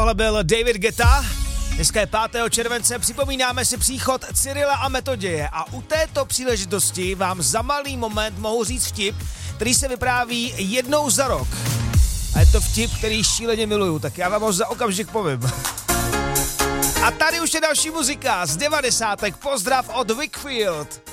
Tohle byl David Guetta. Dneska je 5. července, připomínáme si příchod Cyrila a Metoděje a u této příležitosti vám za malý moment mohu říct vtip, který se vypráví jednou za rok. A je to vtip, který šíleně miluju, tak já vám ho za okamžik povím. A tady už je další muzika z 90. Pozdrav od Wakefield.